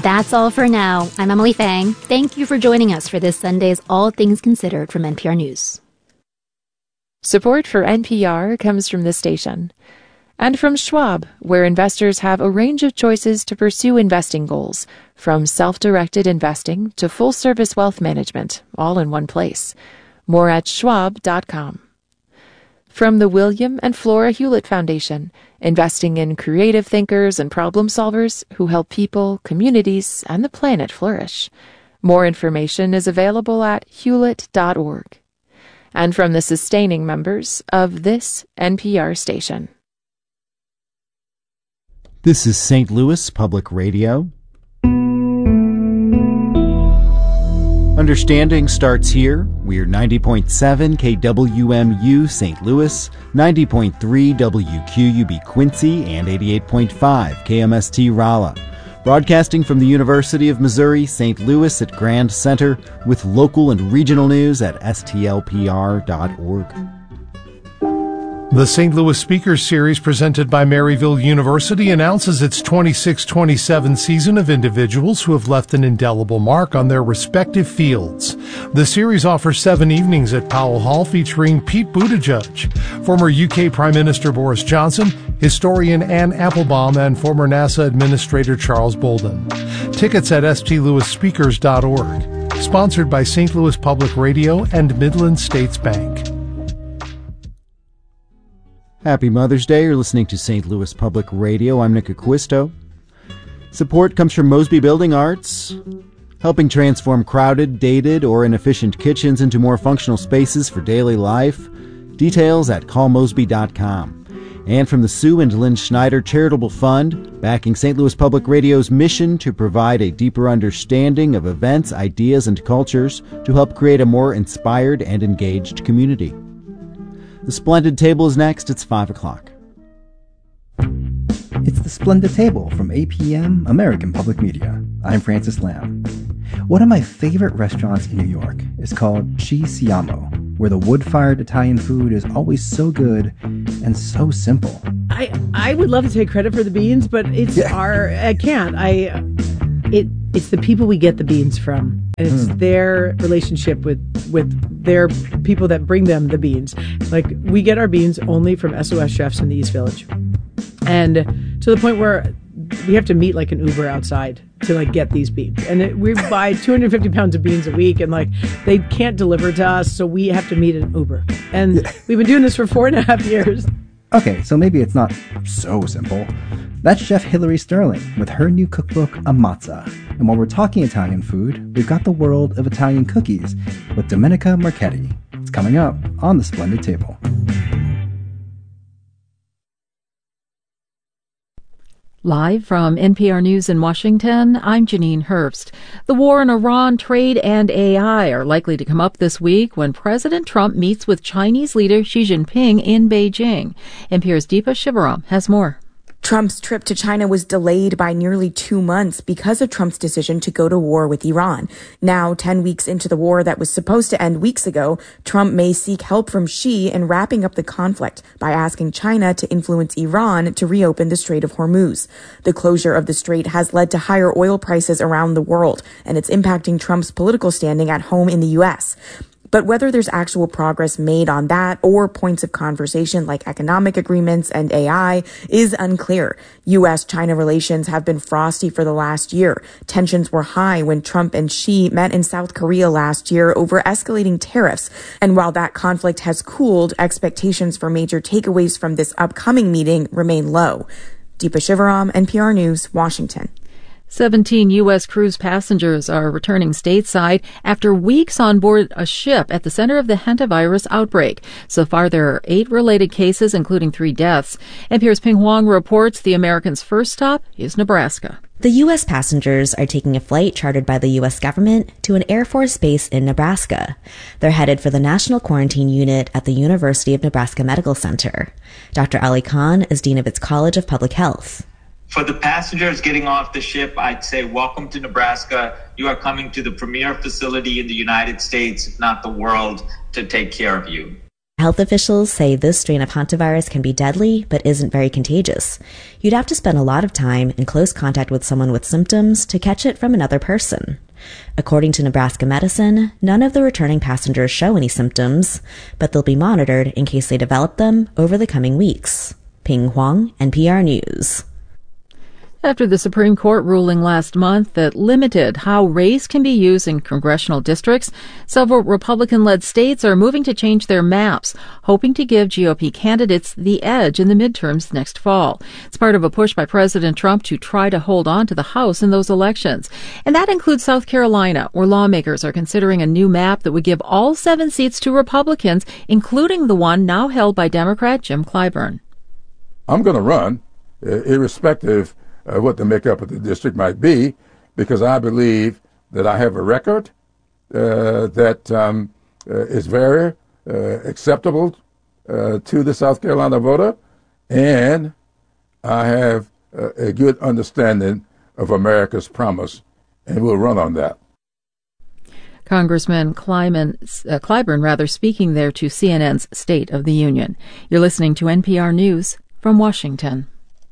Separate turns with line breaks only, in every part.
That's all for now. I'm Emily Fang. Thank you for joining us for this Sunday's All Things Considered from NPR News.
Support for NPR comes from this station. And from Schwab, where investors have a range of choices to pursue investing goals, from self-directed investing to full-service wealth management, all in one place. More at schwab.com. From the William and Flora Hewlett Foundation, investing in creative thinkers and problem solvers who help people, communities, and the planet flourish. More information is available at hewlett.org. And from the sustaining members of this NPR station.
This is St. Louis Public Radio. Understanding starts here. We're 90.7 KWMU St. Louis, 90.3 WQUB Quincy, and 88.5 KMST Rolla. Broadcasting from the University of Missouri, St. Louis at Grand Center, with local and regional news at stlpr.org.
The St. Louis Speakers Series presented by Maryville University announces its 26-27 season of individuals who have left an indelible mark on their respective fields. The series offers 7 evenings at Powell Hall featuring Pete Buttigieg, former UK Prime Minister Boris Johnson, historian Anne Applebaum, and former NASA Administrator Charles Bolden. Tickets at stlouisspeakers.org. Sponsored by St. Louis Public Radio and Midland States Bank.
Happy Mother's Day. You're listening to St. Louis Public Radio. I'm Nick Acquisto. Support comes from Mosby Building Arts, helping transform crowded, dated, or inefficient kitchens into more functional spaces for daily life. Details at callmosby.com. And from the Sue and Lynn Schneider Charitable Fund, backing St. Louis Public Radio's mission to provide a deeper understanding of events, ideas, and cultures to help create a more inspired and engaged community. The Splendid Table is next. It's 5 o'clock.
It's The Splendid Table from APM, American Public Media. I'm Francis Lamb. One of my favorite restaurants in New York is called Ci Siamo, where the wood-fired Italian food is always so good and so simple.
I would love to take credit for the beans, but it's I can't. It's the people we get the beans from. And it's their relationship with their people that bring them the beans. Like, we get our beans only from SOS Chefs in the East Village. And to the point where we have to meet like an Uber outside to like get these beans. And we buy 250 pounds of beans a week, and like they can't deliver to us, so we have to meet an Uber. And we've been doing this for 4.5 years.
Okay, so maybe it's not so simple. That's Chef Hillary Sterling with her new cookbook, Ammazza. And while we're talking Italian food, we've got the world of Italian cookies with Domenica Marchetti. It's coming up on The Splendid Table.
Live from NPR News in Washington, I'm Janine Herbst. The war in Iran, trade, and AI are likely to come up this week when President Trump meets with Chinese leader Xi Jinping in Beijing. NPR's Deepa Shivaram has more.
Trump's trip to China was delayed by nearly 2 months because of Trump's decision to go to war with Iran. Now, 10 weeks into the war that was supposed to end weeks ago, Trump may seek help from Xi in wrapping up the conflict by asking China to influence Iran to reopen the Strait of Hormuz. The closure of the strait has led to higher oil prices around the world, and it's impacting Trump's political standing at home in the U.S. But whether there's actual progress made on that or points of conversation like economic agreements and AI is unclear. U.S.-China relations have been frosty for the last year. Tensions were high when Trump and Xi met in South Korea last year over escalating tariffs. And while that conflict has cooled, expectations for major takeaways from this upcoming meeting remain low. Deepa Shivaram, NPR News, Washington.
17 U.S. cruise passengers are returning stateside after weeks on board a ship at the center of the hantavirus outbreak. So far, there are 8 related cases, including 3 deaths. NPR's Ping Huang reports the Americans' first stop is Nebraska.
The U.S. passengers are taking a flight chartered by the U.S. government to an Air Force base in Nebraska. They're headed for the National Quarantine Unit at the University of Nebraska Medical Center. Dr. Ali Khan is dean of its College of Public Health.
For the passengers getting off the ship, I'd say welcome to Nebraska. You are coming to the premier facility in the United States, if not the world, to take care of you.
Health officials say this strain of hantavirus can be deadly, but isn't very contagious. You'd have to spend a lot of time in close contact with someone with symptoms to catch it from another person. According to Nebraska Medicine, none of the returning passengers show any symptoms, but they'll be monitored in case they develop them over the coming weeks. Ping Huang, NPR News.
After the Supreme Court ruling last month that limited how race can be used in congressional districts, several Republican-led states are moving to change their maps, hoping to give GOP candidates the edge in the midterms next fall. It's part of a push by President Trump to try to hold on to the House in those elections. And that includes South Carolina, where lawmakers are considering a new map that would give all 7 seats to Republicans, including the one now held by Democrat Jim Clyburn.
I'm going to run, irrespective what the makeup of the district might be, because I believe that I have a record that is very acceptable to the South Carolina voter, and I have a good understanding of America's promise, and we'll run on that.
Congressman Clyburn, speaking there to CNN's State of the Union. You're listening to NPR News from Washington.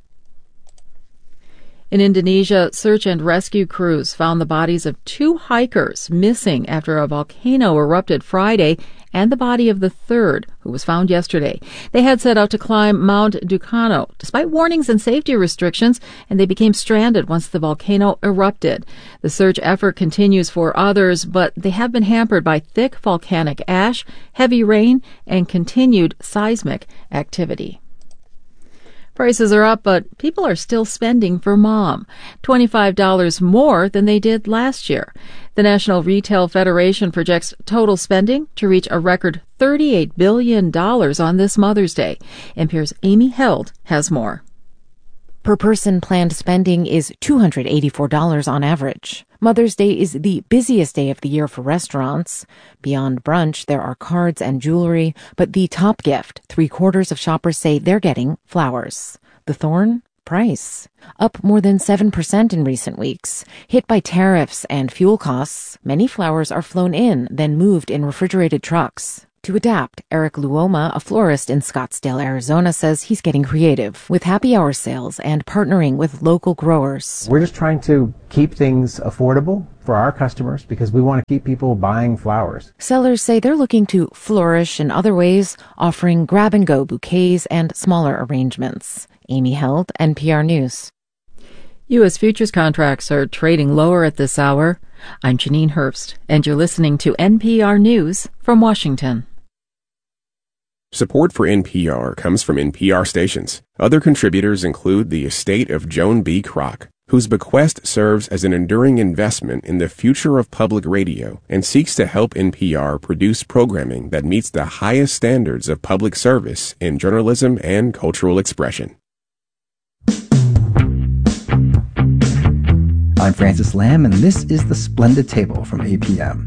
In Indonesia, search and rescue crews found the bodies of 2 hikers missing after a volcano erupted Friday, and the body of the third, who was found yesterday. They had set out to climb Mount Ducano, despite warnings and safety restrictions, and they became stranded once the volcano erupted. The search effort continues for others, but they have been hampered by thick volcanic ash, heavy rain, and continued seismic activity. Prices are up, but people are still spending for mom, $25 more than they did last year. The National Retail Federation projects total spending to reach a record $38 billion on this Mother's Day. NPR's Amy Held has more.
Per person planned spending is $284 on average. Mother's Day is the busiest day of the year for restaurants. Beyond brunch, there are cards and jewelry, but the top gift, 3/4 of shoppers say they're getting flowers. The thorn? Price. Up more than 7% in recent weeks. Hit by tariffs and fuel costs, many flowers are flown in, then moved in refrigerated trucks. To adapt, Eric Luoma, a florist in Scottsdale, Arizona, says he's getting creative with happy hour sales and partnering with local growers.
We're just trying to keep things affordable for our customers because we want to keep people buying flowers.
Sellers say they're looking to flourish in other ways, offering grab-and-go bouquets and smaller arrangements. Amy Held, NPR News.
U.S. futures contracts are trading lower at this hour. I'm Janine Herbst, and you're listening to NPR News from Washington.
Support for NPR comes from NPR stations. Other contributors include the estate of Joan B. Kroc, whose bequest serves as an enduring investment in the future of public radio and seeks to help NPR produce programming that meets the highest standards of public service in journalism and cultural expression.
I'm Francis Lamb, and this is The Splendid Table from APM.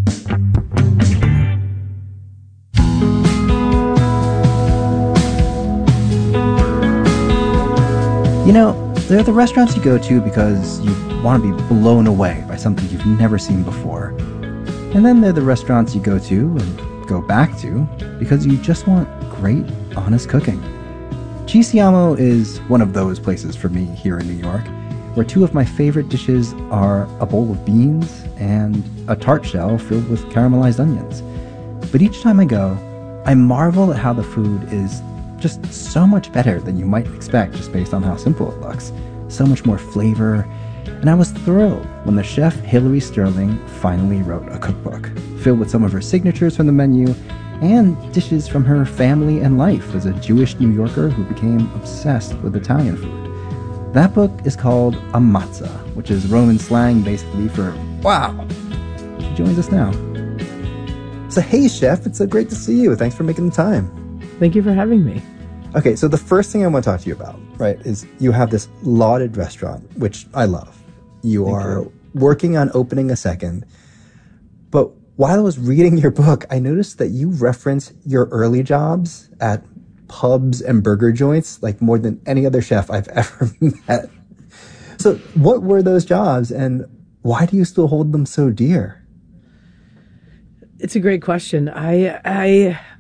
You know, there are the restaurants you go to because you want to be blown away by something you've never seen before. And then there are the restaurants you go to and go back to because you just want great, honest cooking. Ci Siamo is one of those places for me here in New York, where 2 of my favorite dishes are a bowl of beans and a tart shell filled with caramelized onions. But each time I go, I marvel at how the food is just so much better than you might expect just based on how simple it looks. So much more flavor. And I was thrilled when the chef Hilary Sterling finally wrote a cookbook filled with some of her signatures from the menu and dishes from her family and life as a Jewish New Yorker who became obsessed with Italian food. That book is called Amatza, which is Roman slang basically for wow. She joins us now. So hey, Chef, it's so great to see you. Thanks for making the time.
Thank you for having me.
Okay, so the first thing I want to talk to you about, right, is you have this lauded restaurant, which I love. You are working on opening a second. But while I was reading your book, I noticed that you reference your early jobs at pubs and burger joints like more than any other chef I've ever met. So what were those jobs and why do you still hold them so dear?
It's a great question. I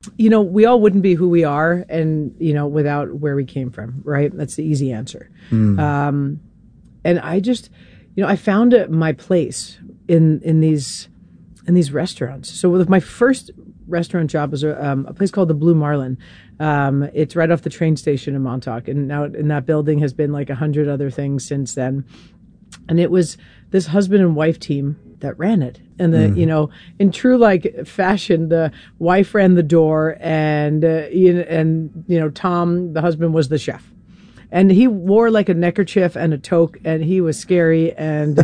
we all wouldn't be who we are, and without where we came from, right? That's the easy answer. And I just, I found my place in these restaurants. So with my first restaurant job was a place called the Blue Marlin. It's right off the train station in Montauk, and now in that building has been like 100 other things since then. And it was this husband and wife team that ran it. And in true like fashion, the wife ran the door, and Tom, the husband, was the chef. And he wore like a neckerchief and a toque, and he was scary. And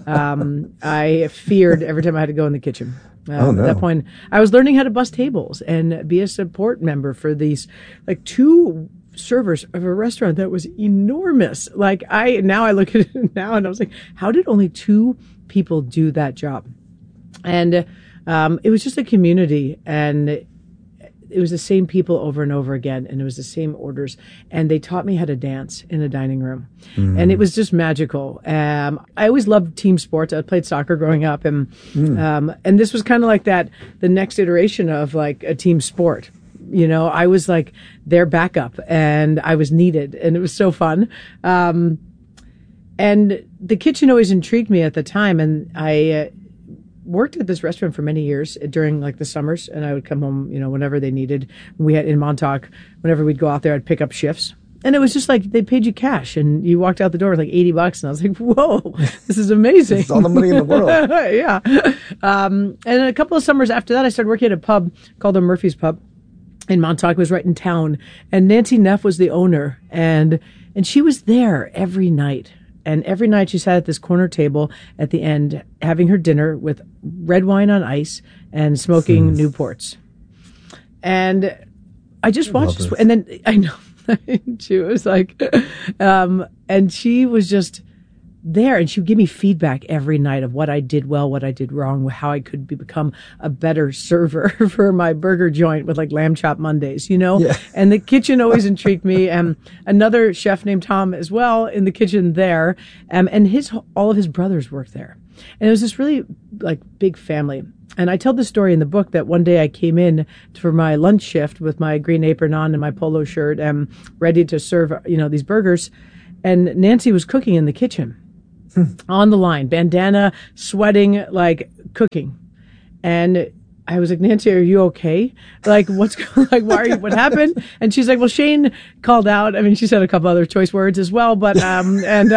I feared every time I had to go in the kitchen.
No.
At that point, I was learning how to bus tables and be a support member for these like 2 servers of a restaurant that was enormous. Like I look at it now and I was like, how did only 2 people do that job? And it was just a community, and it was the same people over and over again, and it was the same orders, and they taught me how to dance in a dining room, and it was just magical. I always loved team sports. I played soccer growing up, and this was kind of like that, the next iteration of like a team sport. I was like their backup, and I was needed, and it was so fun. And the kitchen always intrigued me at the time, and I worked at this restaurant for many years during like the summers, and I would come home, whenever they needed. We had in Montauk, whenever we'd go out there, I'd pick up shifts. And it was just like they paid you cash, and you walked out the door with like $80, and I was like, "Whoa, this is amazing!
It's all the money in the world."
Yeah. And a couple of summers after that, I started working at a pub called the Murphy's Pub in Montauk. It was right in town, and Nancy Neff was the owner, and she was there every night. And every night she sat at this corner table at the end, having her dinner with red wine on ice and smoking Newports. And I just watched this. And then I know she was like, and she was just there, and she would give me feedback every night of what I did well, what I did wrong, how I could become a better server for my burger joint with like lamb chop Mondays, Yeah. And the kitchen always intrigued me. And another chef named Tom as well in the kitchen there. And all of his brothers worked there. And it was this really like big family. And I tell the story in the book that one day I came in for my lunch shift with my green apron on and my polo shirt and ready to serve, these burgers. And Nancy was cooking in the kitchen. On the line, bandana, sweating, like cooking. And I was like, Nancy, are you okay? Like, what's like, why are you, what happened? And she's like, well, Shane called out. I mean, she said a couple other choice words as well, but, and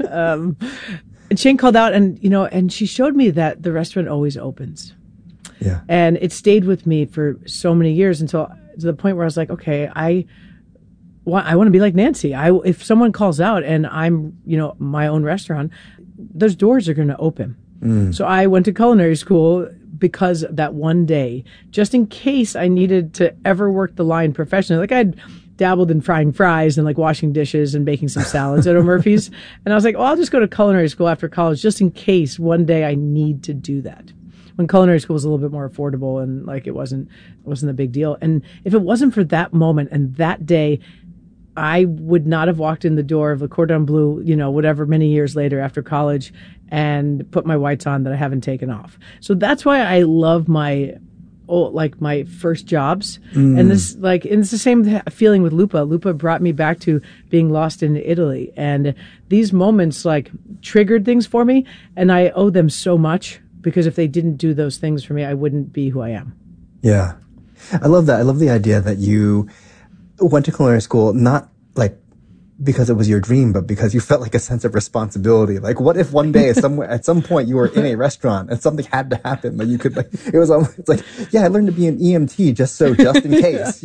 Shane called out, and, and she showed me that the restaurant always opens.
Yeah.
And it stayed with me for so many years until to the point where I was like, okay, I want to be like Nancy. If someone calls out and I'm, my own restaurant, those doors are going to open. So I went to culinary school because of that one day, just in case I needed to ever work the line professionally. Like I'd dabbled in frying fries and like washing dishes and baking some salads at O'Murphy's. And I was like, I'll just go to culinary school after college just in case one day I need to do that. When culinary school was a little bit more affordable and like it wasn't a big deal. And if it wasn't for that moment and that day, I would not have walked in the door of the Cordon Bleu, whatever, many years later after college and put my whites on that I haven't taken off. So that's why I love my first jobs. And this, and it's the same feeling with Lupa. Lupa brought me back to being lost in Italy. And these moments triggered things for me. And I owe them so much because if they didn't do those things for me, I wouldn't be who I am.
Yeah. I love that. I love the idea that you went to culinary school, not like because it was your dream, but because you felt like a sense of responsibility. Like, what if one day at some point you were in a restaurant and something had to happen, but you could it's like, yeah, I learned to be an EMT just in case,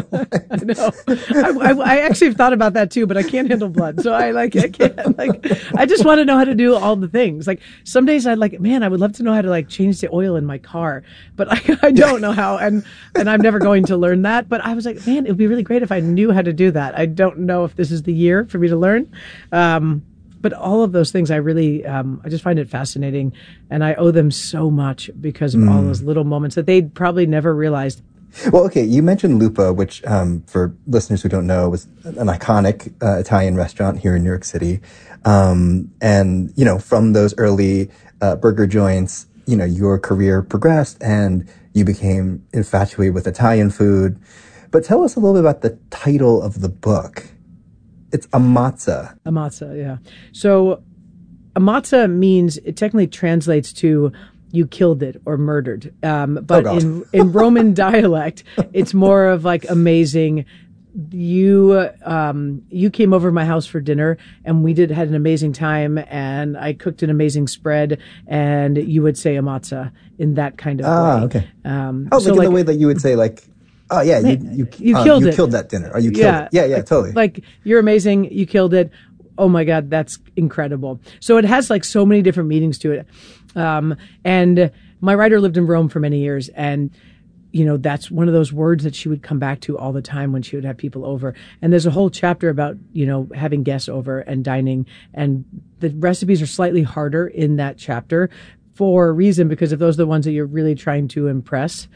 No, I actually have thought about that too, but I can't handle blood. So I can't, I just want to know how to do all the things. Like some days I would love to know how to change the oil in my car, but I don't know how. And I'm never going to learn that. But I was like, man, it would be really great if I knew how to do that. I don't know if this is the year for me to learn. But all of those things I really, I just find it fascinating, and I owe them so much because of all those little moments that they'd probably never realized.
Well, okay, you mentioned Lupa, which, for listeners who don't know, was an iconic Italian restaurant here in New York City. And, from those early burger joints, your career progressed and you became infatuated with Italian food. But tell us a little bit about the title of the book. It's Ammazza.
Ammazza, yeah. So Ammazza means, it technically translates to you killed it or murdered. But in Roman dialect, it's more of like amazing. You came over to my house for dinner and we had an amazing time and I cooked an amazing spread and you would say Ammazza in that kind of way.
Okay. So like in the way that you would say like, oh yeah, you killed it. You killed that dinner. Or you killed it. Yeah, totally.
Like, you're amazing. You killed it. Oh my God, that's incredible. So it has like so many different meanings to it. And my writer lived in Rome for many years, and that's one of those words that she would come back to all the time when she would have people over. And there's a whole chapter about, having guests over and dining, and the recipes are slightly harder in that chapter for a reason, because if those are the ones that you're really trying to impress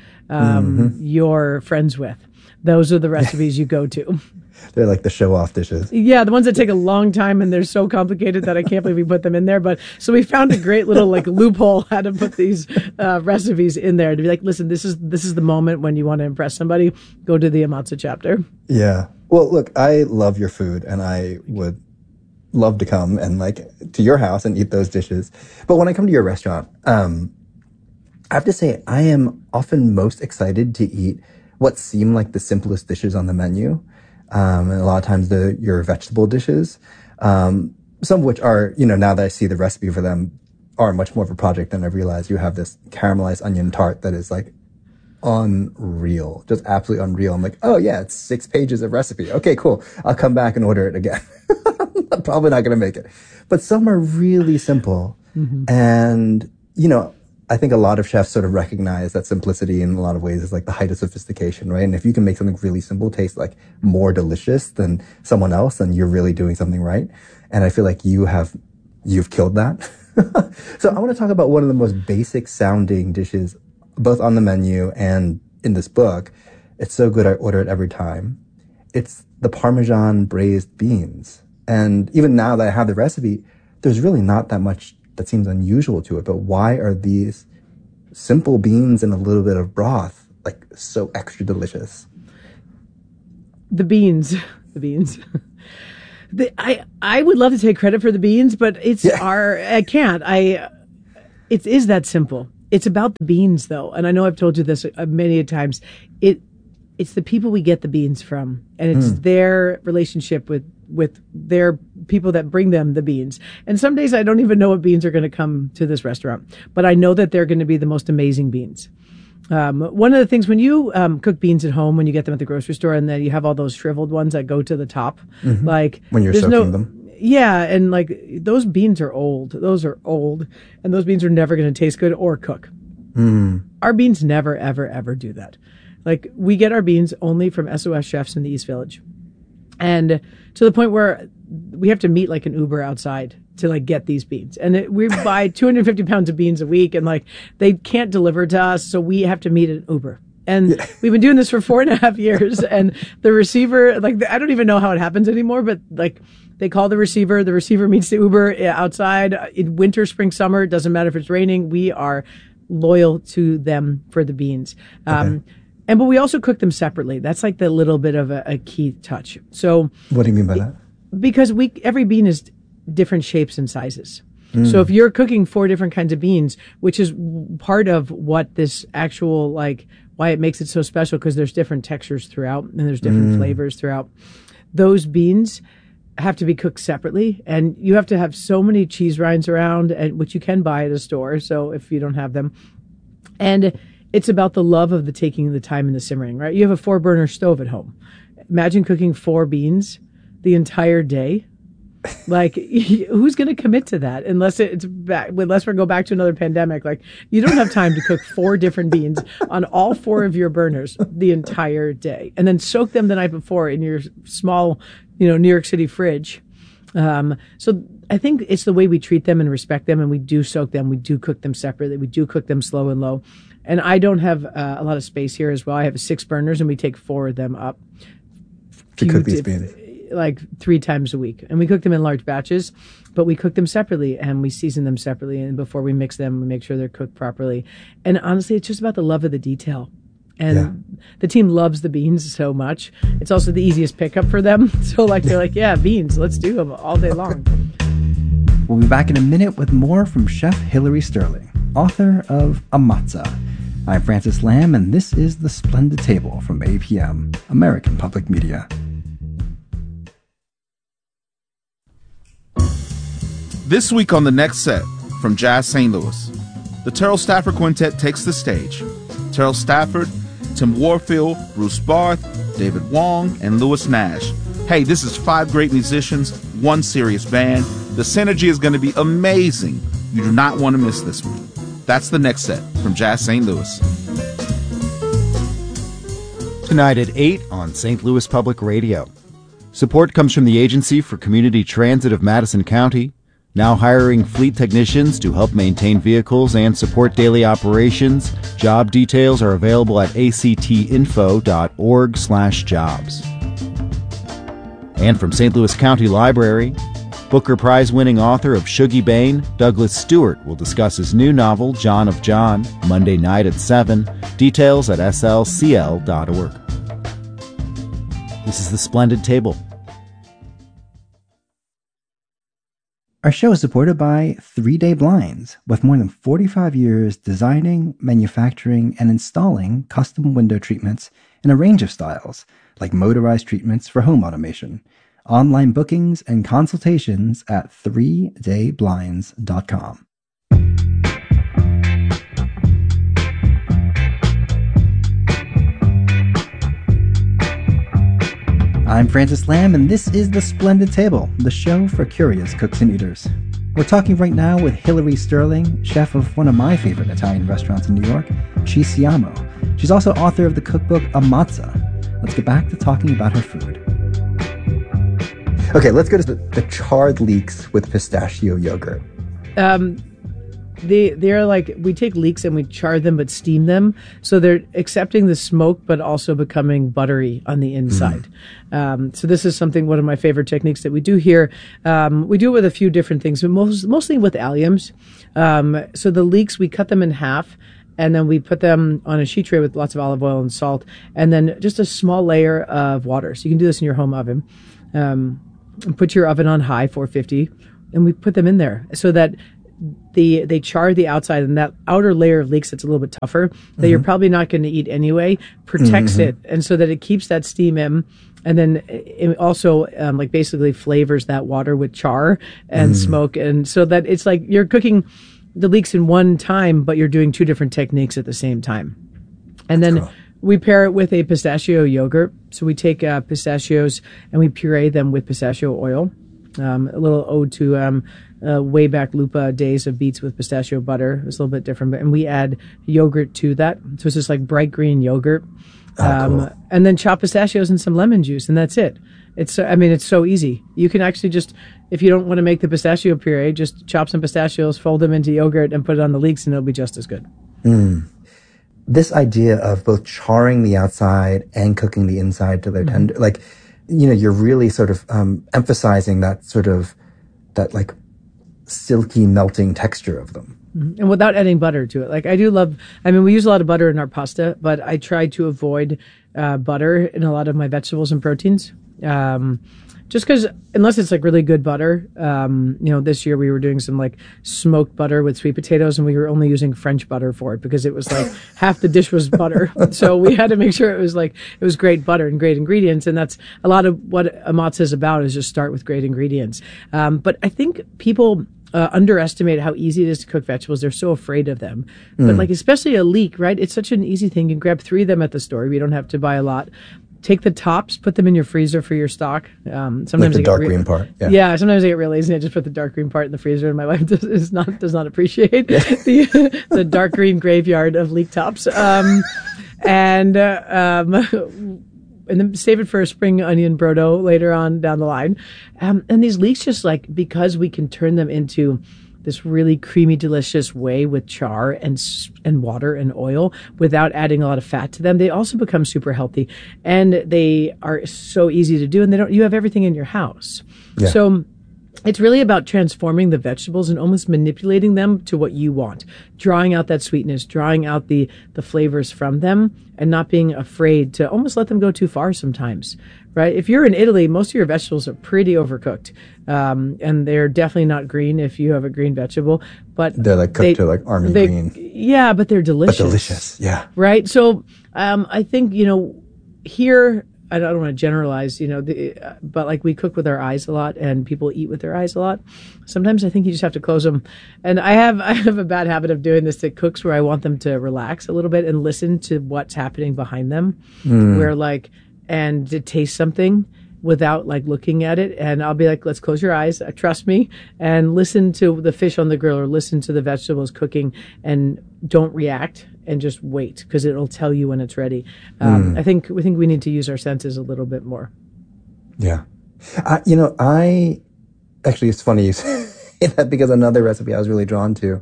your friends with, those are the recipes you go to.
They're like the show-off dishes.
Yeah, the ones that take a long time and they're so complicated that I can't believe we put them in there. But so we found a great little like loophole how to put these recipes in there to be like, listen, this is the moment when you want to impress somebody. Go to the Ammazza chapter.
Yeah. Well, look, I love your food, and I would love to come and like to your house and eat those dishes. But when I come to your restaurant, I have to say I am often most excited to eat what seem like the simplest dishes on the menu. And a lot of times your vegetable dishes, some of which are, now that I see the recipe for them, are much more of a project than I realized. You have this caramelized onion tart that is like unreal, just absolutely unreal. I'm like, oh yeah, it's 6 pages of recipe. Okay, cool. I'll come back and order it again. I'm probably not going to make it. But some are really simple. Mm-hmm. And, I think a lot of chefs sort of recognize that simplicity in a lot of ways is like the height of sophistication, right? And if you can make something really simple taste like more delicious than someone else, then you're really doing something right. And I feel like you've killed that. So I want to talk about one of the most basic sounding dishes, both on the menu and in this book. It's so good I order it every time. It's the Parmesan braised beans. And even now that I have the recipe, there's really not that much that seems unusual to it. But why are these simple beans and a little bit of broth like so extra delicious?
The beans. I would love to take credit for the beans, but I can't. It is that simple. It's about the beans though. And I know I've told you this many times. It's the people we get the beans from, and it's their relationship with their people that bring them the beans. And some days I don't even know what beans are going to come to this restaurant, but I know that they're going to be the most amazing beans. One of the things when you cook beans at home, when you get them at the grocery store, and then you have all those shriveled ones that go to the top, like
when you're soaking them.
Yeah, and like those beans are old. Those are old, and those beans are never going to taste good or cook. Our beans never, ever, ever do that. Like, we get our beans only from SOS Chefs in the East Village. And to the point where we have to meet like an Uber outside to like get these beans. And we buy 250 pounds of beans a week, and like they can't deliver to us. So we have to meet an Uber. And we've been doing this for 4.5 years. And the receiver, like, I don't even know how it happens anymore, but like they call the receiver meets the Uber outside in winter, spring, summer. It doesn't matter if it's raining. We are loyal to them for the beans. But we also cook them separately. That's like the little bit of a key touch. So
what do you mean by that?
Because every bean is different shapes and sizes. So if you're cooking 4 different kinds of beans, which is part of what this actual, like, why it makes it so special, because there's different textures throughout and there's different flavors throughout. Those beans have to be cooked separately, and you have to have so many cheese rinds around, and which you can buy at a store. So if you don't have them, and it's about the love of the taking the time and the simmering, right? You have a 4-burner stove at home. Imagine cooking 4 beans the entire day. Like, who's going to commit to that unless we go back to another pandemic? Like, you don't have time to cook 4 different beans on all 4 of your burners the entire day, and then soak them the night before in your small, New York City fridge. So I think it's the way we treat them and respect them, and we do soak them. We do cook them separately. We do cook them slow and low. And I don't have a lot of space here as well. I have 6 burners, and we take 4 of them up
to cook these beans.
like 3 times a week. And we cook them in large batches, but we cook them separately and we season them separately. And before we mix them, we make sure they're cooked properly. And honestly, it's just about the love of the detail. And the team loves the beans so much. It's also the easiest pickup for them. So like they're like, yeah, beans, let's do them all day long.
We'll be back in a minute with more from Chef Hilary Sterling, author of Amatza. I'm Francis Lamb, and this is The Splendid Table from APM, American Public Media.
This week on The Next Set, from Jazz St. Louis, the Terrell Stafford Quintet takes the stage. Terrell Stafford, Tim Warfield, Bruce Barth, David Wong, and Louis Nash. Hey, this is 5 great musicians, 1 serious band. The synergy is going to be amazing. You do not want to miss this one. That's The Next Set from Jazz St. Louis.
Tonight at 8 on St. Louis Public Radio. Support comes from the Agency for Community Transit of Madison County, now hiring fleet technicians to help maintain vehicles and support daily operations. Job details are available at actinfo.org/jobs. And from St. Louis County Library, Booker Prize-winning author of Shuggie Bain, Douglas Stewart, will discuss his new novel, John of John, Monday night at 7. Details at slcl.org. This is The Splendid Table.
Our show is supported by 3 Day Blinds, with more than 45 years designing, manufacturing, and installing custom window treatments in a range of styles, like motorized treatments for home automation. Online bookings and consultations at 3dayblinds.com. I'm Francis Lamb, and this is The Splendid Table, the show for curious cooks and eaters. We're talking right now with Hilary Sterling, chef of one of my favorite Italian restaurants in New York, Ci Siamo. She's also author of the cookbook Amatza. Let's get back to talking about her food. Okay, let's go to the charred leeks with pistachio yogurt.
They're like, we take leeks and we char them but steam them, so they're accepting the smoke but also becoming buttery on the inside. So this is one of my favorite techniques that we do here. We do it with a few different things, but mostly with alliums. So the leeks, we cut them in half, and then we put them on a sheet tray with lots of olive oil and salt, and then just a small layer of water. So you can do this in your home oven. And put your oven on high, 450, and we put them in there so that they char the outside, and that outer layer of leeks that's a little bit tougher, that you're probably not going to eat anyway, protects it, and so that it keeps that steam in, and then it also like basically flavors that water with char and smoke, and so that it's like you're cooking the leeks in one time, but you're doing 2 different techniques at the same time. And then we pair it with a pistachio yogurt. So we take pistachios and we puree them with pistachio oil. A little ode to way back Lupa days of beets with pistachio butter. It's a little bit different, and we add yogurt to that. So it's just like bright green yogurt. Cool. And then chop pistachios and some lemon juice, and that's it. It's so easy. You can actually just, if you don't want to make the pistachio puree, just chop some pistachios, fold them into yogurt, and put it on the leeks, and it'll be just as good.
This idea of both charring the outside and cooking the inside till they're tender, like, you're really sort of emphasizing that like silky melting texture of them.
And without adding butter to it. Like we use a lot of butter in our pasta, but I try to avoid butter in a lot of my vegetables and proteins. Just because, unless it's like really good butter, this year we were doing some like smoked butter with sweet potatoes, and we were only using French butter for it because it was like half the dish was butter. So we had to make sure it was great butter and great ingredients. And that's a lot of what Amatza is about, is just start with great ingredients. But I think people underestimate how easy it is to cook vegetables. They're so afraid of them. But like, especially a leek, right? It's such an easy thing. You can grab 3 of them at the store. You don't have to buy a lot. Take the tops, put them in your freezer for your stock. Sometimes
like the dark green part.
Yeah, sometimes I get real lazy and I just put the dark green part in the freezer, and my wife does not appreciate the dark green graveyard of leek tops. And then save it for a spring onion brodo later on down the line. And these leeks, just like, because we can turn them into this really creamy, delicious way with char and water and oil without adding a lot of fat to them, they also become super healthy, and they are so easy to do, and you have everything in your house.
Yeah.
So it's really about transforming the vegetables and almost manipulating them to what you want, drawing out that sweetness, drawing out the flavors from them, and not being afraid to almost let them go too far sometimes, right? If you're in Italy, most of your vegetables are pretty overcooked, and they're definitely not green if you have a green vegetable, but
they're like cooked to like army green.
Yeah, but they're delicious.
But delicious, yeah.
Right? So I think, here, I don't want to generalize, but like we cook with our eyes a lot and people eat with their eyes a lot. Sometimes I think you just have to close them. And I have a bad habit of doing this to cooks where I want them to relax a little bit and listen to what's happening behind them, and to taste something without like looking at it. And I'll be like, let's close your eyes. Trust me, and listen to the fish on the grill or listen to the vegetables cooking, and don't react. And just wait, because it'll tell you when it's ready. I think we need to use our senses a little bit more.
Yeah. Actually, it's funny you say that, because another recipe I was really drawn to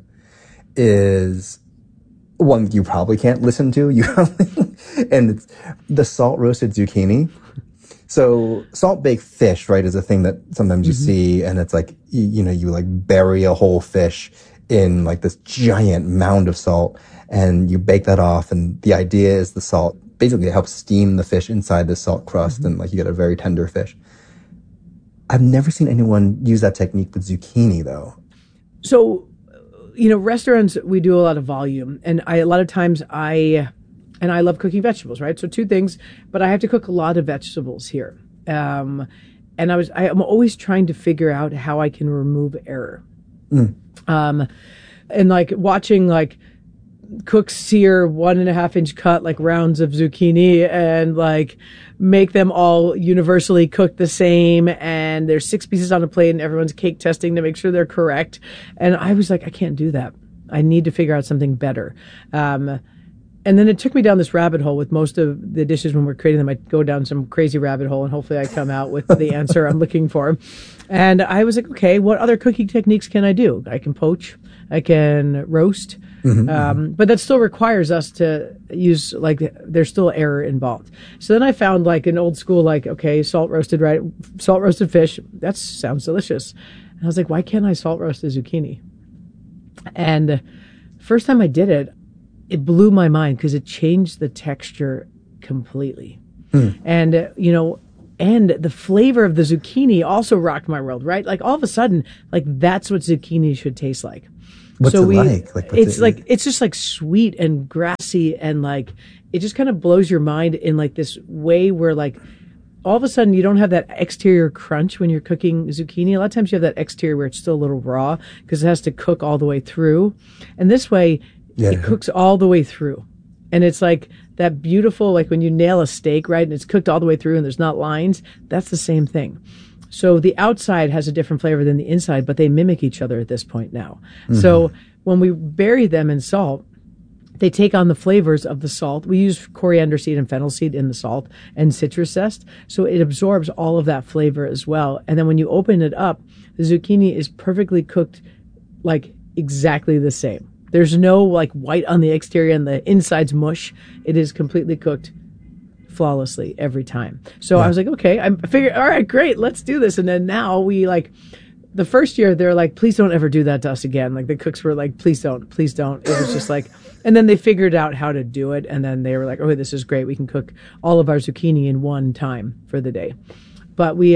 is one you probably can't listen to, and it's the salt roasted zucchini. So salt baked fish, right, is a thing that sometimes you see, and it's like, you like bury a whole fish in like this giant mound of salt, and you bake that off, and the idea is the salt basically helps steam the fish inside the salt crust, and like you get a very tender fish. I've never seen anyone use that technique with zucchini though.
So, restaurants, we do a lot of volume, and a lot of times I love cooking vegetables, right? So two things, but I have to cook a lot of vegetables here. And I'm always trying to figure out how I can remove error. And like watching like cooks sear 1.5 inch cut like rounds of zucchini and like make them all universally cooked the same, and there's 6 pieces on a plate and everyone's cake testing to make sure they're correct. And I was like, I can't do that. I need to figure out something better. And then it took me down this rabbit hole with most of the dishes when we're creating them. I go down some crazy rabbit hole, and hopefully I come out with the answer I'm looking for. And I was like, okay, what other cooking techniques can I do? I can poach, I can roast, but that still requires us to use, like, there's still error involved. So then I found like an old school, like, okay, salt roasted fish. That sounds delicious. And I was like, why can't I salt roast a zucchini? And first time I did it, it blew my mind because it changed the texture completely. And, and the flavor of the zucchini also rocked my world, right? Like all of a sudden, like that's what zucchini should taste like.
What's it like?
It's just like sweet and grassy, and like, it just kind of blows your mind in like this way where like, all of a sudden you don't have that exterior crunch when you're cooking zucchini. A lot of times you have that exterior where it's still a little raw because it has to cook all the way through. And this way, it cooks all the way through. And it's like that beautiful, like when you nail a steak, right? And it's cooked all the way through and there's not lines. That's the same thing. So the outside has a different flavor than the inside, but they mimic each other at this point now. So when we bury them in salt, they take on the flavors of the salt. We use coriander seed and fennel seed in the salt and citrus zest. So it absorbs all of that flavor as well. And then when you open it up, the zucchini is perfectly cooked, like exactly the same. There's no like white on the exterior and the inside's mush. It is completely cooked flawlessly every time. So I was like, okay, I figured, all right, great, let's do this. And then now we like, the first year they're like, please don't ever do that to us again. Like the cooks were like, please don't. It was just like, and then they figured out how to do it. And then they were like, oh, this is great. We can cook all of our zucchini in one time for the day. But we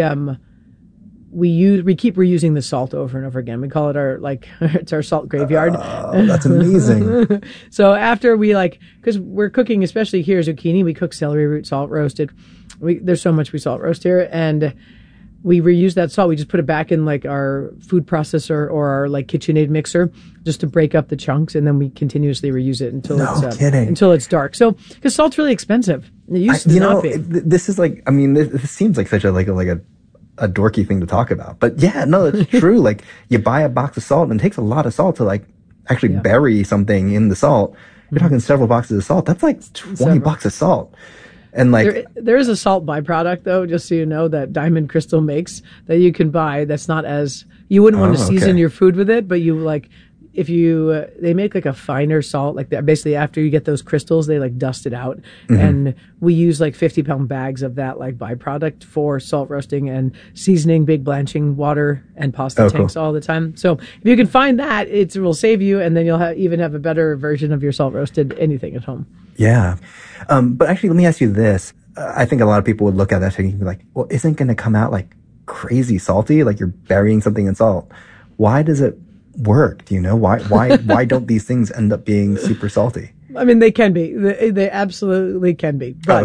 keep reusing the salt over and over again. We call it our, like, it's our salt graveyard.
Oh, that's amazing.
So after we because we're cooking, especially here, zucchini, we cook celery root salt roasted. There's so much we salt roast here, and we reuse that salt. We just put it back in like our food processor or our like KitchenAid mixer just to break up the chunks, and then we continuously reuse it until it's dark. So, because salt's really expensive. It used to not be.
This is like, I mean, this seems like such a dorky thing to talk about, but yeah, no, it's true. Like you buy a box of salt, and it takes a lot of salt to like actually bury something in the salt. You're talking several boxes of salt. That's like $20 of salt. And like
there is a salt byproduct though, just so you know, that Diamond Crystal makes that you can buy that's not as You wouldn't want to season your food with it, but you like, if you, they make like a finer salt, like that. Basically after you get those crystals, they like dust it out. And we use like 50-pound bags of that like byproduct for salt roasting and seasoning, big blanching water and pasta tanks all the time. So if you can find that, it will save you. And then you'll even have a better version of your salt roasted anything at home.
Yeah. But actually, let me ask you this. I think a lot of people would look at that thinking like, well, isn't going to come out like crazy salty? Like you're burying something in salt. Why does it work? Do you know why don't these things end up being super salty?
I mean, they can be. They absolutely can be. But,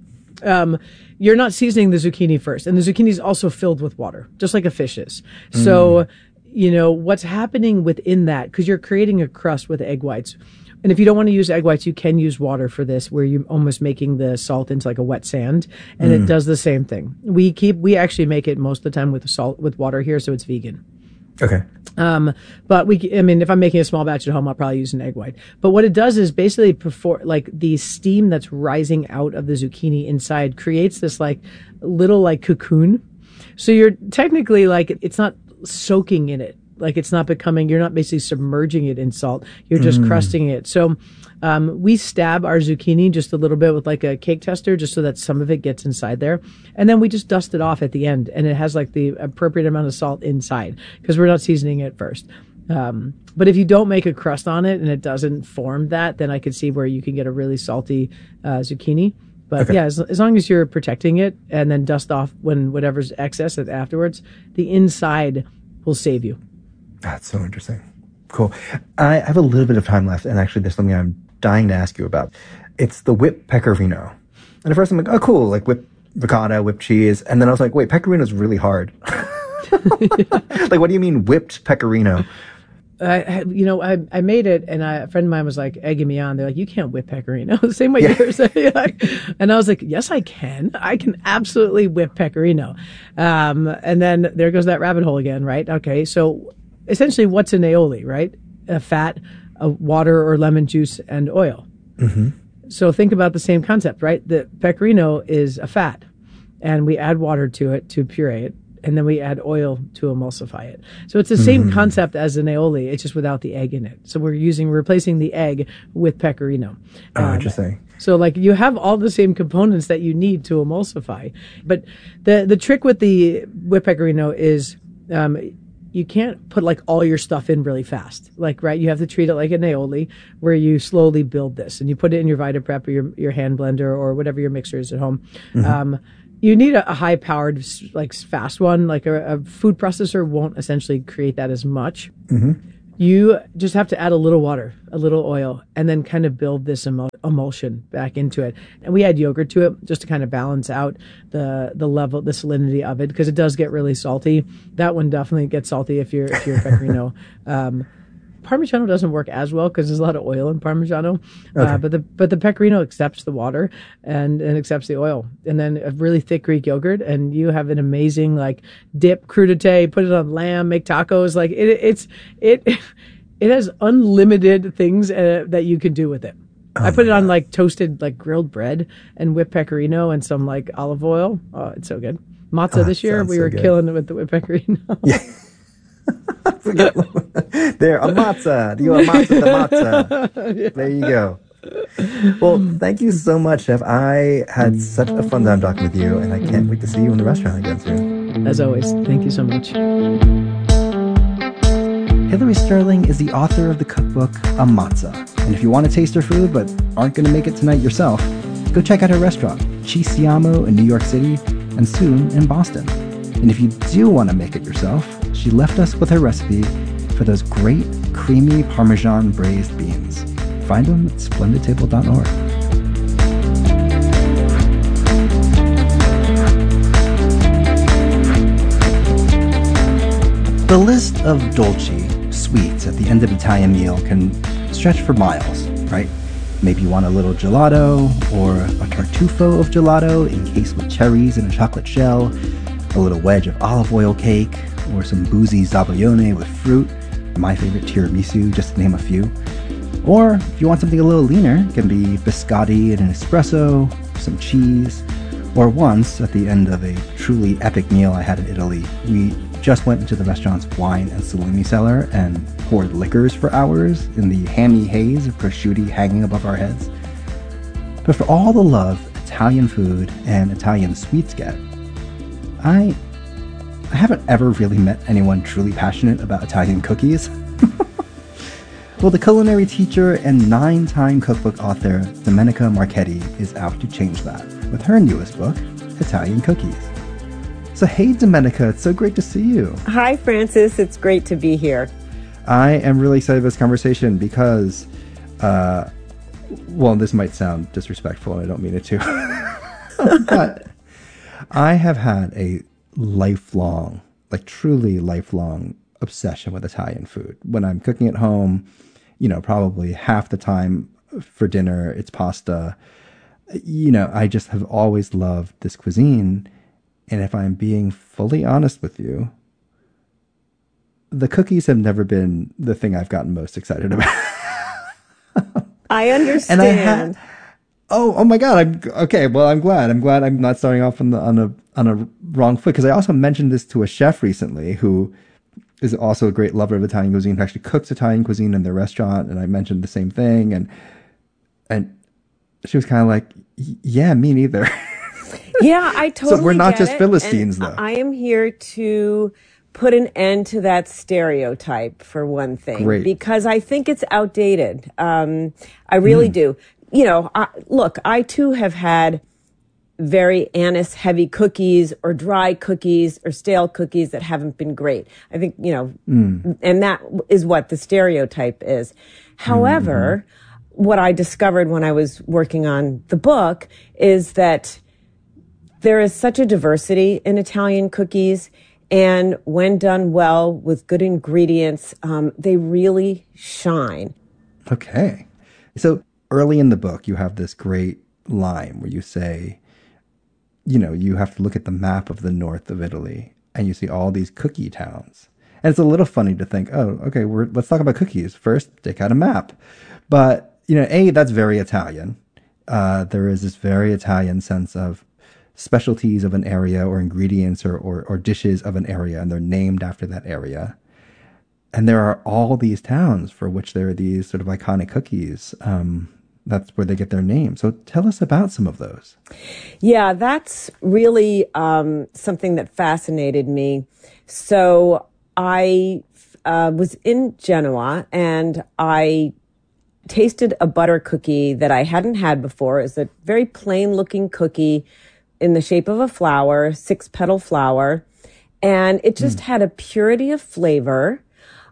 you're not seasoning the zucchini first, and the zucchini is also filled with water, just like a fish is. So, what's happening within that, because you're creating a crust with egg whites. And if you don't want to use egg whites, you can use water for this, where you're almost making the salt into like a wet sand, and it does the same thing. We actually make it most of the time with water here, so it's vegan.
Okay.
But if I'm making a small batch at home, I'll probably use an egg white. But what it does is basically like the steam that's rising out of the zucchini inside creates this like little like cocoon. So you're technically like, it's not soaking in it. Like you're not basically submerging it in salt. You're just crusting it. So, we stab our zucchini just a little bit with like a cake tester, just so that some of it gets inside there. And then we just dust it off at the end, and it has like the appropriate amount of salt inside, because we're not seasoning it first. But if you don't make a crust on it and it doesn't form that, then I could see where you can get a really salty, zucchini. But as long as you're protecting it and then dust off whatever's excess afterwards, the inside will save you.
That's so interesting. Cool. I have a little bit of time left, and actually there's something I'm dying to ask you about. It's the whipped pecorino. And at first I'm like, oh, cool, like whipped ricotta, whipped cheese. And then I was like, wait, pecorino's really hard. Like, what do you mean whipped pecorino?
I made it, and a friend of mine was like egging me on. They're like, you can't whip pecorino the same way you're saying. And I was like, yes, I can. I can absolutely whip pecorino. And then there goes that rabbit hole again, right? Okay, so essentially what's an aioli, right? A fat, a water or lemon juice, and oil. So think about the same concept, right? The pecorino is a fat, and we add water to it to puree it, and then we add oil to emulsify it. So it's the same concept as an aioli, it's just without the egg in it. So we're replacing the egg with pecorino.
Interesting.
So like you have all the same components that you need to emulsify. But the trick with the whipped pecorino is you can't put like all your stuff in really fast. Like, right, you have to treat it like an aioli, where you slowly build this, and you put it in your VitaPrep or your hand blender or whatever your mixer is at home. You need a high powered, like fast one. Like a food processor won't essentially create that as much. You just have to add a little water, a little oil, and then kind of build this emulsion back into it. And we add yogurt to it just to kind of balance out the level, the salinity of it, because it does get really salty. That one definitely gets salty if you're pecorino. Parmigiano doesn't work as well because there's a lot of oil in Parmigiano. But the pecorino accepts the water and accepts the oil. And then a really thick Greek yogurt, and you have an amazing like dip, crudité, put it on lamb, make tacos. Like it has unlimited things that you can do with it. I put it on like toasted, like grilled bread and whipped pecorino and some like olive oil. Oh, it's so good. Matzah this year, we were killing it with the whipped pecorino.
Yeah. There, a matzah. Do you want matzah the matzah? There you go. Well, thank you so much, Chef. I had such a fun time talking with you, and I can't wait to see you in the restaurant again soon.
As always, thank you so much.
Hilary Sterling is the author of the cookbook A Matzah. And if you want to taste her food but aren't going to make it tonight yourself, go check out her restaurant, Ci Siamo in New York City, and soon in Boston. And if you do want to make it yourself, she left us with her recipe for those great creamy Parmesan braised beans. Find them at splendidtable.org. The list of dolci, sweets, at the end of an Italian meal can stretch for miles, right? Maybe you want a little gelato, or a tartufo of gelato encased with cherries in a chocolate shell, a little wedge of olive oil cake, or some boozy zabaglione with fruit, my favorite tiramisu, just to name a few. Or if you want something a little leaner, it can be biscotti and an espresso, some cheese. Or once, at the end of a truly epic meal I had in Italy, we just went into the restaurant's wine and salumi cellar and poured liquors for hours in the hammy haze of prosciutto hanging above our heads. But for all the love Italian food and Italian sweets get, I haven't ever really met anyone truly passionate about Italian cookies. Well, the culinary teacher and 9-time cookbook author Domenica Marchetti is out to change that with her newest book, Italian Cookies. So hey, Domenica, it's so great to see you.
Hi, Francis. It's great to be here.
I am really excited for this conversation because, well, this might sound disrespectful, and I don't mean it to. But I have had a lifelong, like truly lifelong obsession with Italian food. When I'm cooking at home, probably half the time for dinner, it's pasta. I just have always loved this cuisine. And if I'm being fully honest with you, the cookies have never been the thing I've gotten most excited about.
I understand.
Oh my God. I'm glad. I'm not starting off on a wrong foot, because I also mentioned this to a chef recently who is also a great lover of Italian cuisine, who actually cooks Italian cuisine in their restaurant, and I mentioned the same thing, and she was kind of like, "Yeah, me neither."
Yeah, I totally.
So we're not
get
just
it.
Philistines,
And
though.
I am here to put an end to that stereotype, for one thing,
Great.
because I think it's outdated. I really do. Look, I too have had very anise-heavy cookies or dry cookies or stale cookies that haven't been great. I think, and that is what the stereotype is. However, what I discovered when I was working on the book is that there is such a diversity in Italian cookies, and when done well with good ingredients, they really shine.
Okay. So early in the book, you have this great line where you say, you have to look at the map of the north of Italy and you see all these cookie towns. And it's a little funny to think, oh, okay, let's talk about cookies. First, take out a map. But, that's very Italian. There is this very Italian sense of specialties of an area or ingredients or dishes of an area, and they're named after that area. And there are all these towns for which there are these sort of iconic cookies. That's where they get their name. So tell us about some of those.
Yeah, that's really something that fascinated me. So I was in Genoa, and I tasted a butter cookie that I hadn't had before. It's a very plain looking cookie in the shape of a flower, 6-petal flower. And it just had a purity of flavor.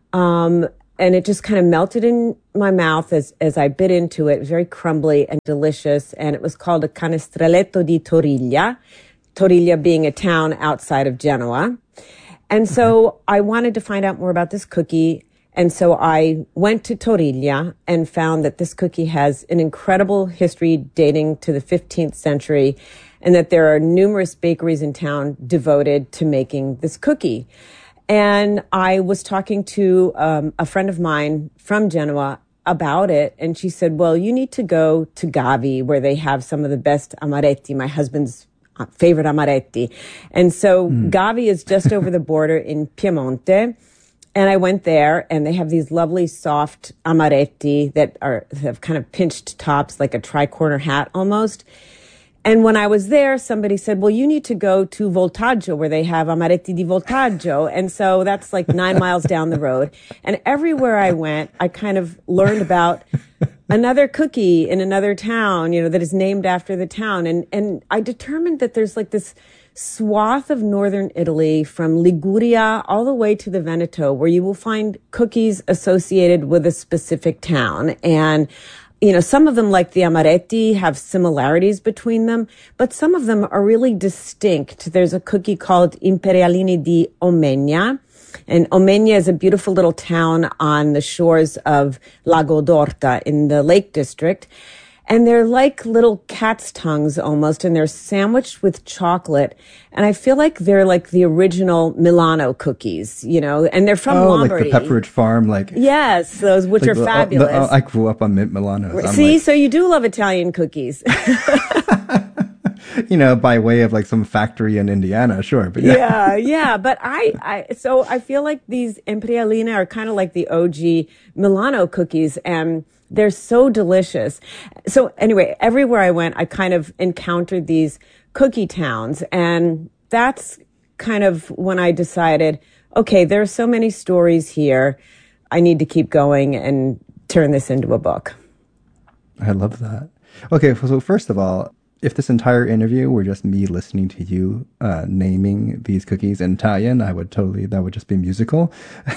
And it just kind of melted in my mouth as I bit into it. It was very crumbly and delicious. And it was called a Canestreletto di Toriglia, Toriglia being a town outside of Genoa. And so I wanted to find out more about this cookie. And so I went to Toriglia and found that this cookie has an incredible history dating to the 15th century, and that there are numerous bakeries in town devoted to making this cookie. And I was talking to a friend of mine from Genoa about it, and she said, well, you need to go to Gavi, where they have some of the best amaretti, my husband's favorite amaretti. And so Gavi is just over the border in Piemonte. And I went there, and they have these lovely soft amaretti that have kind of pinched tops, like a tri-corner hat almost. And when I was there, somebody said, well, you need to go to Voltaggio, where they have amaretti di Voltaggio. And so that's like 9 miles down the road. And everywhere I went, I kind of learned about another cookie in another town, that is named after the town. And I determined that there's like this swath of northern Italy, from Liguria all the way to the Veneto, where you will find cookies associated with a specific town. And some of them, like the amaretti, have similarities between them, but some of them are really distinct. There's a cookie called Imperialini di Omegna, and Omegna is a beautiful little town on the shores of Lago d'Orta in the Lake District. And they're like little cat's tongues almost, and they're sandwiched with chocolate. And I feel like they're like the original Milano cookies, and they're from Lombardy.
Like the Pepperidge Farm, like.
Yes, those, which are fabulous.
I grew up on Mint Milano.
So you do love Italian cookies.
by way of like some factory in Indiana, sure. But
yeah. But so I feel like these Imperialine are kind of like the OG Milano cookies, and they're so delicious. So anyway, everywhere I went, I kind of encountered these cookie towns, and that's kind of when I decided, okay, there are so many stories here. I need to keep going and turn this into a book.
I love that. Okay, so first of all, if this entire interview were just me listening to you naming these cookies in Italian, that would just be musical.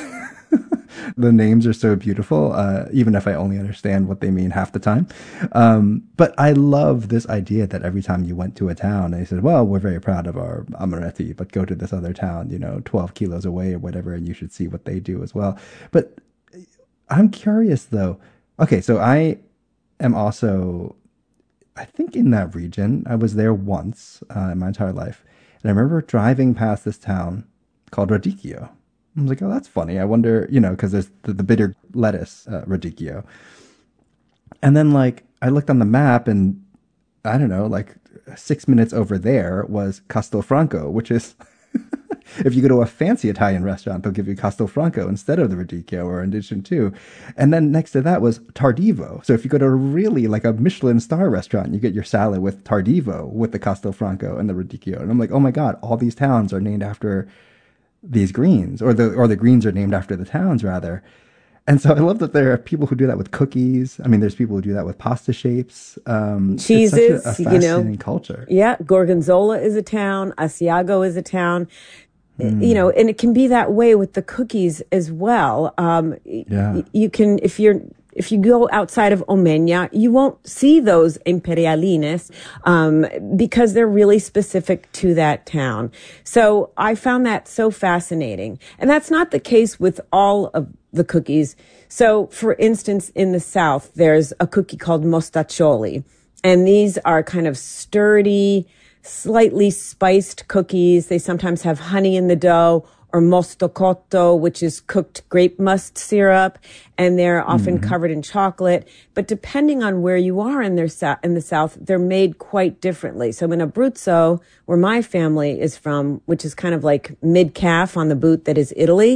The names are so beautiful, even if I only understand what they mean half the time. But I love this idea that every time you went to a town, they said, well, we're very proud of our amaretti, but go to this other town, 12 kilos away or whatever, and you should see what they do as well. But I'm curious, though. Okay, so I am also, I think, in that region. I was there once in my entire life. And I remember driving past this town called Radicchio. I was like, oh, that's funny. I wonder, because there's the bitter lettuce, radicchio. And then, I looked on the map, and I don't know, 6 minutes over there was Castelfranco, which is, if you go to a fancy Italian restaurant, they'll give you Castelfranco instead of the radicchio, or in addition to. And then next to that was Tardivo. So if you go to really a Michelin star restaurant, you get your salad with Tardivo, with the Castelfranco and the radicchio. And I'm like, oh my God, all these towns are named after these greens, or the greens are named after the towns, rather. And so I love that there are people who do that with cookies. I mean, there's people who do that with pasta shapes.
Cheeses,
it's such a fascinating culture.
Yeah, Gorgonzola is a town. Asiago is a town. And it can be that way with the cookies as well. You can, if you go outside of Omegna, you won't see those Imperialines, because they're really specific to that town. So I found that so fascinating. And that's not the case with all of the cookies. So for instance, in the South, there's a cookie called mostaccioli. And these are kind of sturdy, slightly spiced cookies. They sometimes have honey in the dough, or mosto cotto, which is cooked grape must syrup, and they're often covered in chocolate. But depending on where you are in the South, they're made quite differently. So in Abruzzo, where my family is from, which is kind of like mid-calf on the boot that is Italy,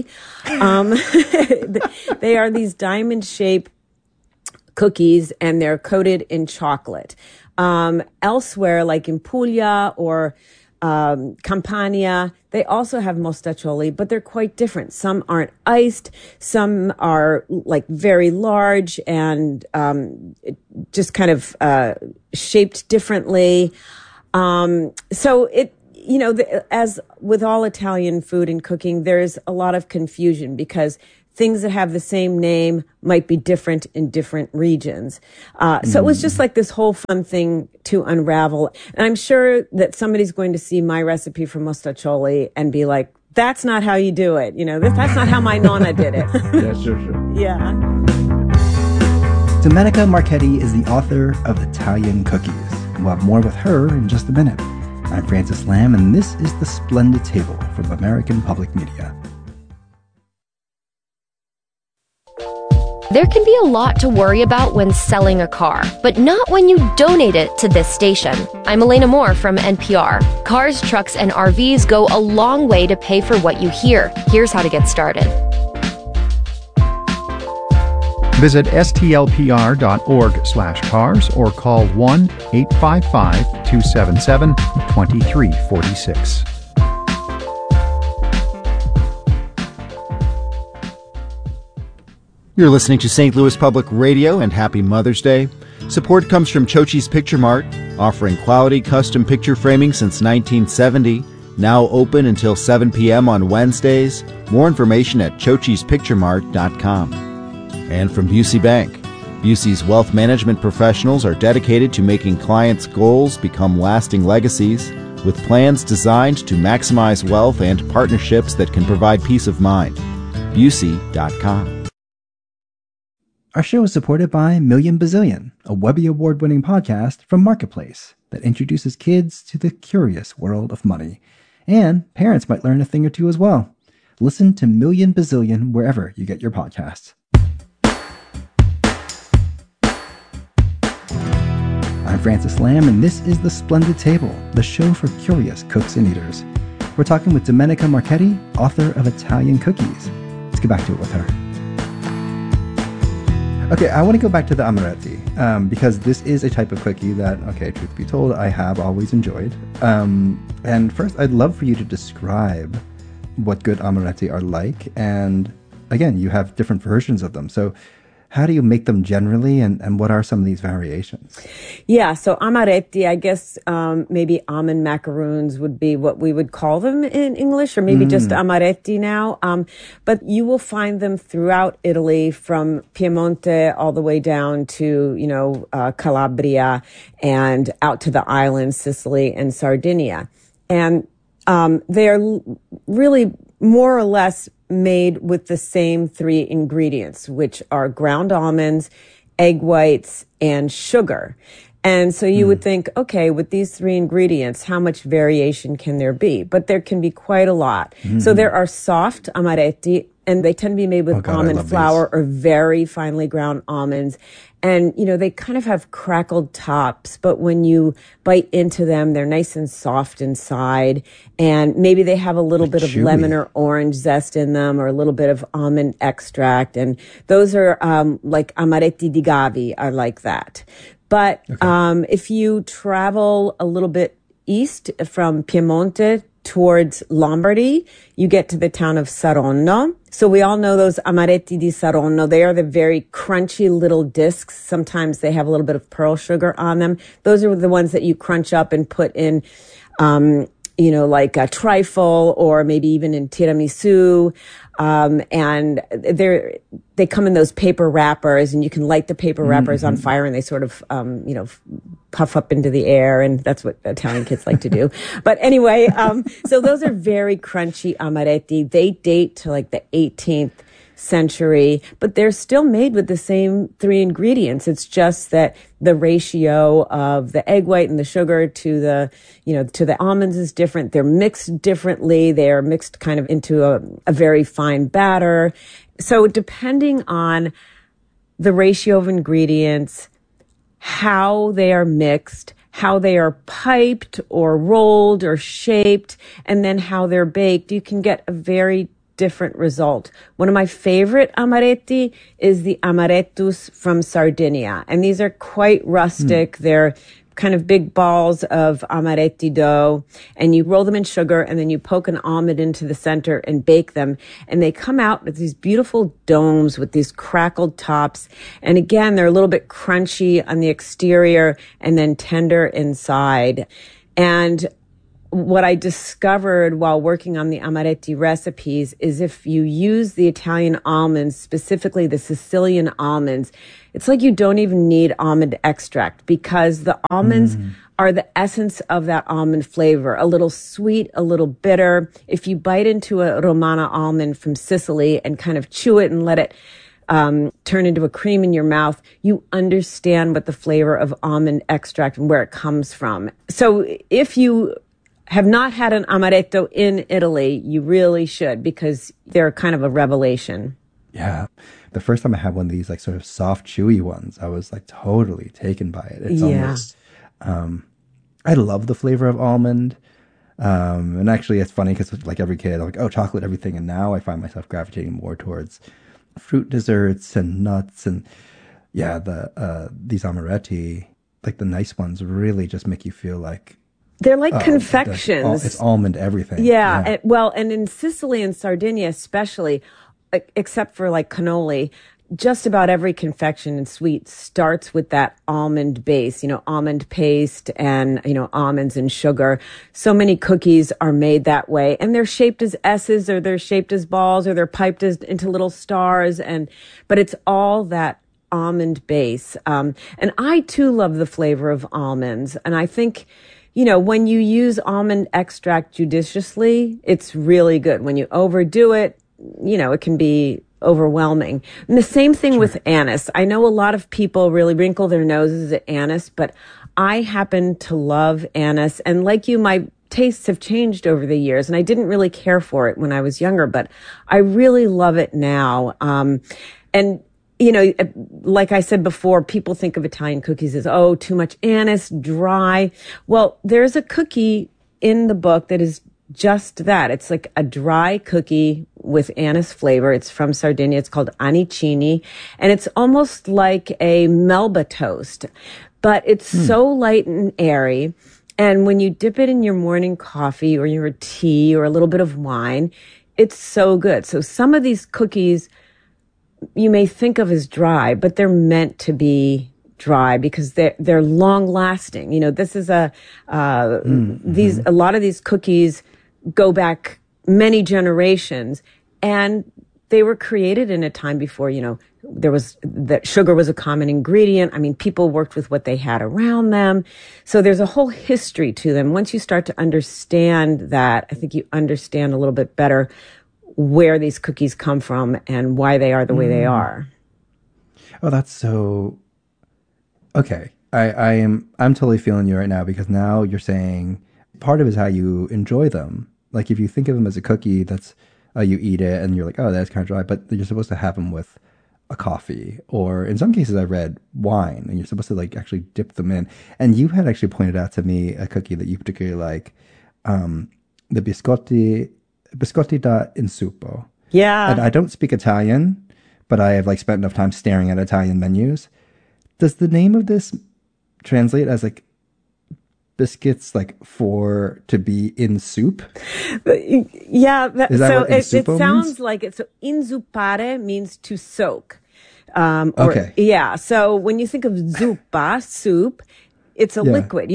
they are these diamond-shaped cookies, and they're coated in chocolate. Elsewhere, like in Puglia or Campania, they also have mostaccioli, but they're quite different. Some aren't iced, some are very large and just kind of shaped differently. So it, as with all Italian food and cooking, there's a lot of confusion because things that have the same name might be different in different regions. So it was just this whole fun thing to unravel. And I'm sure that somebody's going to see my recipe for mostaccioli and be like, that's not how you do it. That's not how my nonna did it.
Yeah, sure.
Yeah.
Domenica Marchetti is the author of Italian Cookies. We'll have more with her in just a minute. I'm Francis Lamb, and this is The Splendid Table from American Public Media.
There can be a lot to worry about when selling a car, but not when you donate it to this station. I'm Elena Moore from NPR. Cars, trucks, and RVs go a long way to pay for what you hear. Here's how to get started.
Visit stlpr.org/cars or call 1-855-277-2346.
You're listening to St. Louis Public Radio, and happy Mother's Day. Support comes from Chochi's Picture Mart, offering quality custom picture framing since 1970. Now open until 7 p.m. on Wednesdays. More information at chochispicturemart.com. And from Busey Bank. Busey's wealth management professionals are dedicated to making clients' goals become lasting legacies, with plans designed to maximize wealth and partnerships that can provide peace of mind. Busey.com.
Our show is supported by Million Bazillion, a Webby Award-winning podcast from Marketplace that introduces kids to the curious world of money. And parents might learn a thing or two as well. Listen to Million Bazillion wherever you get your podcasts. I'm Francis Lamb, and this is The Splendid Table, the show for curious cooks and eaters. We're talking with Domenica Marchetti, author of Italian Cookies. Let's get back to it with her. Okay, I want to go back to the amaretti, because this is a type of cookie that, okay, truth be told, I have always enjoyed. And first, I'd love for you to describe what good amaretti are like. And again, you have different versions of them. So how do you make them generally, and what are some of these variations?
Yeah, so amaretti, I guess maybe almond macaroons would be what we would call them in English, or maybe just amaretti now. But you will find them throughout Italy, from Piemonte all the way down to, Calabria and out to the islands, Sicily and Sardinia. And they are really more or less made with the same three ingredients, which are ground almonds, egg whites, and sugar. And so you would think, okay, with these three ingredients, how much variation can there be? But there can be quite a lot. So there are soft amaretti, and they tend to be made with almond flour or very finely ground almonds. And, they kind of have crackled tops, but when you bite into them, they're nice and soft inside. And maybe they have a little bit of lemon or orange zest in them, or a little bit of almond extract. And those are like amaretti di Gavi are like that. But if you travel a little bit east from Piemonte towards Lombardy, you get to the town of Saronno. So we all know those amaretti di Saronno. They are the very crunchy little discs. Sometimes they have a little bit of pearl sugar on them. Those are the ones that you crunch up and put in, like a trifle, or maybe even in tiramisu. And they come in those paper wrappers, and you can light the paper wrappers on fire, and they sort of, puff up into the air. And that's what Italian kids like to do. But anyway, so those are very crunchy amaretti. They date to like the 18th century, but they're still made with the same three ingredients. It's just that the ratio of the egg white and the sugar to the almonds is different. They're mixed differently. They are mixed kind of into a very fine batter. So depending on the ratio of ingredients, how they are mixed, how they are piped or rolled or shaped, and then how they're baked, you can get a very different result. One of my favorite amaretti is the amarettus from Sardinia. And these are quite rustic. They're kind of big balls of amaretti dough, and you roll them in sugar, and then you poke an almond into the center and bake them. And they come out with these beautiful domes with these crackled tops. And again, they're a little bit crunchy on the exterior and then tender inside. And what I discovered while working on the amaretti recipes is if you use the Italian almonds, specifically the Sicilian almonds, it's like you don't even need almond extract, because the almonds are the essence of that almond flavor. A little sweet, a little bitter. If you bite into a Romana almond from Sicily and kind of chew it and let it turn into a cream in your mouth, you understand what the flavor of almond extract and where it comes from. So if you have not had an amaretto in Italy, you really should, because they're kind of a revelation.
Yeah. The first time I had one of these, like, sort of soft, chewy ones, I was, like, totally taken by it. It's almost, I love the flavor of almond. And actually, it's funny because, like, every kid, I'm like, oh, chocolate, everything. And now I find myself gravitating more towards fruit desserts and nuts. And yeah, these amaretti, like the nice ones, really just make you feel like,
they're like confections.
It's almond everything.
Yeah. And in Sicily and Sardinia especially, except for like cannoli, just about every confection and sweet starts with that almond base, almond paste and, almonds and sugar. So many cookies are made that way, and they're shaped as S's, or they're shaped as balls, or they're piped into little stars. But it's all that almond base. And I too love the flavor of almonds. And I think, when you use almond extract judiciously, it's really good. When you overdo it, it can be overwhelming. And the same thing with anise. I know a lot of people really wrinkle their noses at anise, but I happen to love anise. And like you, my tastes have changed over the years, and I didn't really care for it when I was younger, but I really love it now. And like I said before, people think of Italian cookies as, oh, too much anise, dry. Well, there's a cookie in the book that is just that. It's like a dry cookie with anise flavor. It's from Sardinia. It's called Anicini. And it's almost like a Melba toast, but it's so light and airy. And when you dip it in your morning coffee or your tea or a little bit of wine, it's so good. So some of these cookies you may think of as dry, but they're meant to be dry because they're long lasting. This is a lot of these cookies go back many generations, and they were created in a time before, that sugar was a common ingredient. I mean, people worked with what they had around them. So there's a whole history to them. Once you start to understand that, I think you understand a little bit better where these cookies come from and why they are the way they are.
Oh, that's so... Okay. I'm totally feeling you right now, because now you're saying part of it is how you enjoy them. Like if you think of them as a cookie, that's you eat it and you're like, oh, that's kind of dry, but you're supposed to have them with a coffee, or in some cases I read wine, and you're supposed to like actually dip them in. And you had actually pointed out to me a cookie that you particularly like, the biscotti da insupo.
Yeah.
And I don't speak Italian, but I have like spent enough time staring at Italian menus. Does the name of this translate as like biscuits like to be in soup?
Yeah. So it sounds
means?
like it. So inzuppare means to soak.
Okay.
Yeah. So when you think of zuppa, soup, it's a liquid.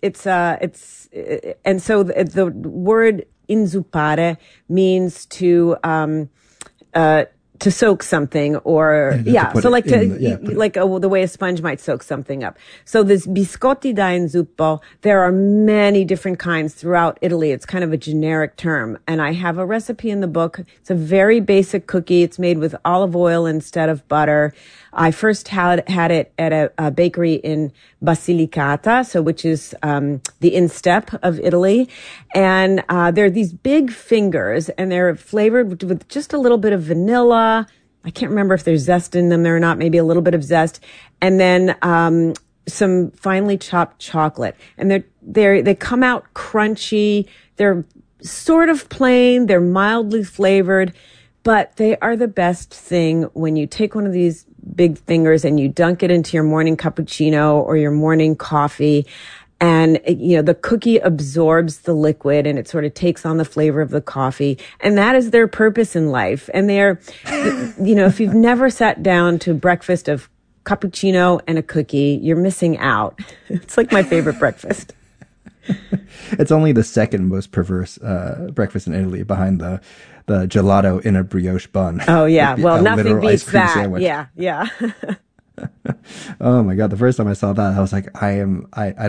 And so the word inzuppare means to soak something, or so like the way a sponge might soak something up. So this biscotti da inzuppo, there are many different kinds throughout Italy. It's kind of a generic term, and I have a recipe in the book. It's a very basic cookie. It's made with olive oil instead of butter. I first had it at a bakery in Basilicata, which is the instep of Italy, and they're these big fingers, and they're flavored with just a little bit of vanilla. I can't remember if there's zest in them or not. Maybe a little bit of zest, and then some finely chopped chocolate. And they come out crunchy. They're sort of plain. They're mildly flavored, but they are the best thing when you take one of these big fingers and you dunk it into your morning cappuccino or your morning coffee. And, the cookie absorbs the liquid and it sort of takes on the flavor of the coffee. And that is their purpose in life. And they're, if you've never sat down to breakfast of cappuccino and a cookie, you're missing out. It's like my favorite breakfast.
It's only the second most perverse breakfast in Italy, behind the gelato in a brioche bun.
Oh yeah, well, nothing beats that.
Sandwich.
Yeah.
Oh my God! The first time I saw that, I was like, I